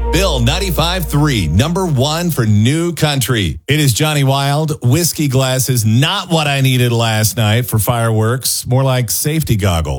Bill 95.3, number one for new country. It is Johnny Wild. Whiskey glasses, not what I needed last night for fireworks. More like safety goggles.